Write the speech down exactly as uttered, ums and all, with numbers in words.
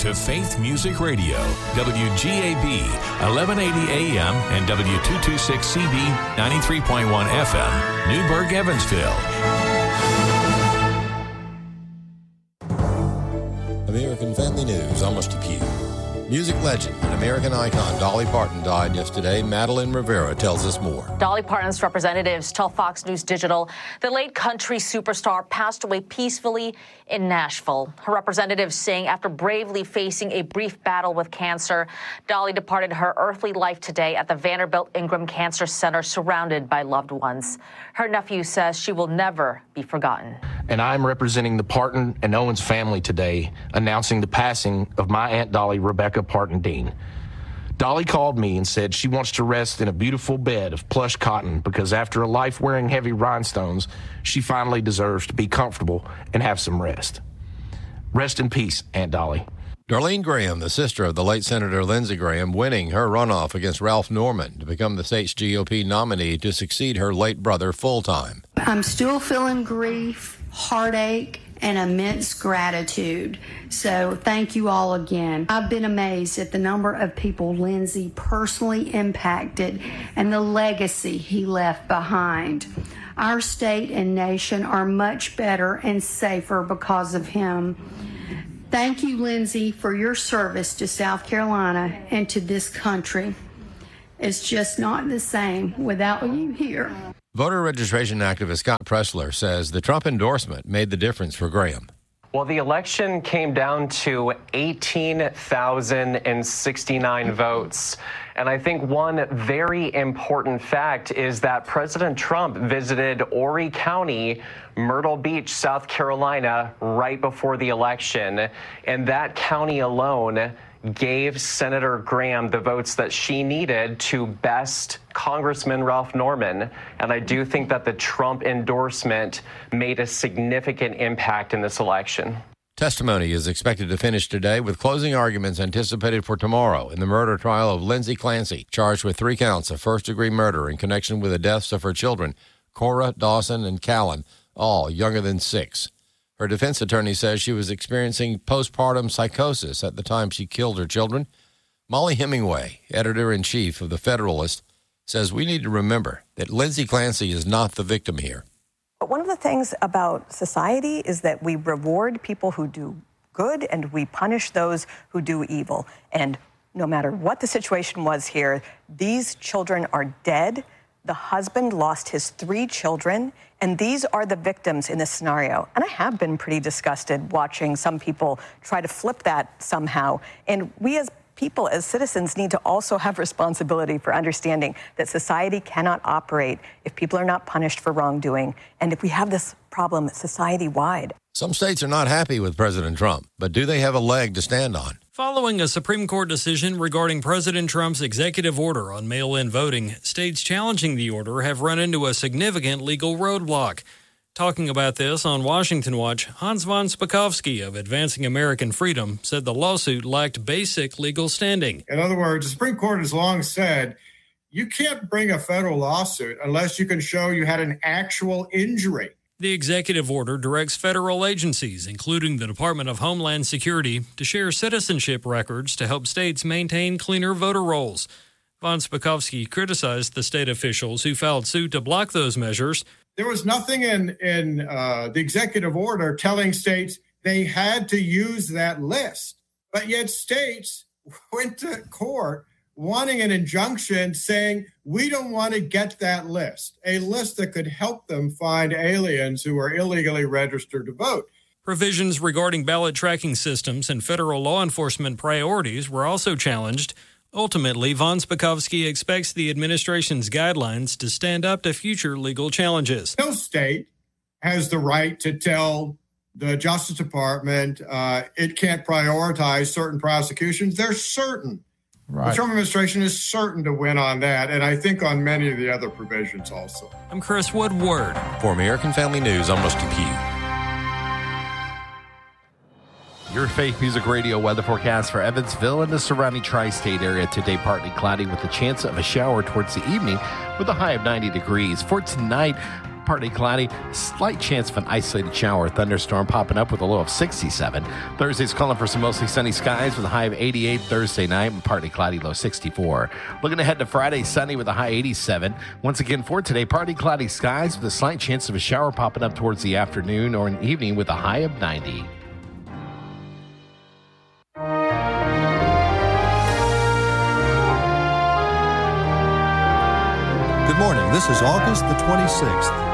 to Faith Music Radio, W G A B, eleven eighty A M and W two twenty-six C B, ninety-three point one F M, Newburgh, Evansville. American Family News, I'm Rusty Pugh. Music legend and American icon Dolly Parton died yesterday. Madeline Rivera tells us more. Dolly Parton's representatives tell Fox News Digital the late country superstar passed away peacefully in Nashville. Her representatives saying after bravely facing a brief battle with cancer, Dolly departed her earthly life today at the Vanderbilt Ingram Cancer Center surrounded by loved ones. Her nephew says she will never be forgotten. And I'm representing the Parton and Owens family today, announcing the passing of my Aunt Dolly, Rebecca Parton Dean. Dolly called me and said she wants to rest in a beautiful bed of plush cotton because after a life wearing heavy rhinestones, she finally deserves to be comfortable and have some rest. Rest in peace, Aunt Dolly. Darlene Graham, the sister of the late Senator Lindsey Graham, winning her runoff against Ralph Norman to become the state's G O P nominee to succeed her late brother full-time. I'm still feeling grief, heartache, and immense gratitude. So thank you all again. I've been amazed at the number of people Lindsey personally impacted and the legacy he left behind. Our state and nation are much better and safer because of him. Thank you, Lindsey, for your service to South Carolina and to this country. It's just not the same without you here. Voter registration activist Scott Pressler says the Trump endorsement made the difference for Graham. Well, the election came down to eighteen thousand sixty-nine votes. And I think one very important fact is that President Trump visited Horry County, Myrtle Beach, South Carolina, right before the election. And that county alone gave Senator Graham the votes that she needed to best Congressman Ralph Norman. And I do think that the Trump endorsement made a significant impact in this election. Testimony is expected to finish today with closing arguments anticipated for tomorrow in the murder trial of Lindsay Clancy, charged with three counts of first-degree murder in connection with the deaths of her children, Cora, Dawson, and Callan, all younger than six. Her defense attorney says she was experiencing postpartum psychosis at the time she killed her children. Molly Hemingway, editor-in-chief of The Federalist, says we need to remember that Lindsay Clancy is not the victim here. But one of the things about society is that we reward people who do good and we punish those who do evil. And no matter what the situation was here, these children are dead. The husband lost his three children, and these are the victims in this scenario. And I have been pretty disgusted watching some people try to flip that somehow. And we as people, as citizens, need to also have responsibility for understanding that society cannot operate if people are not punished for wrongdoing, and if we have this problem society-wide. Some states are not happy with President Trump, but do they have a leg to stand on? Following a Supreme Court decision regarding President Trump's executive order on mail-in voting, states challenging the order have run into a significant legal roadblock. Talking about this on Washington Watch, Hans von Spakovsky of Advancing American Freedom said the lawsuit lacked basic legal standing. In other words, the Supreme Court has long said you can't bring a federal lawsuit unless you can show you had an actual injury. The executive order directs federal agencies, including the Department of Homeland Security, to share citizenship records to help states maintain cleaner voter rolls. Von Spakovsky criticized the state officials who filed suit to block those measures. There was nothing in, in uh, the executive order telling states they had to use that list. But yet states went to court wanting an injunction saying, we don't want to get that list, a list that could help them find aliens who are illegally registered to vote. Provisions regarding ballot tracking systems and federal law enforcement priorities were also challenged. Ultimately, von Spakovsky expects the administration's guidelines to stand up to future legal challenges. No state has the right to tell the Justice Department uh, it can't prioritize certain prosecutions. They're certain. Right. The Trump administration is certain to win on that, and I think on many of the other provisions also. I'm Chris Woodward. For American Family News, I'm Rusty Pugh. Your Faith Music Radio weather forecast for Evansville and the surrounding tri-state area. Today, partly cloudy with a chance of a shower towards the evening with a high of ninety degrees. For tonight, partly cloudy, slight chance of an isolated shower or thunderstorm popping up with a low of sixty-seven. Thursday's calling for some mostly sunny skies with a high of eighty-eight. Thursday night, and partly cloudy, low sixty-four. Looking ahead to Friday, sunny with a high eighty-seven. Once again for today, partly cloudy skies with a slight chance of a shower popping up towards the afternoon or an evening with a high of ninety. Good morning. This is August the twenty-sixth.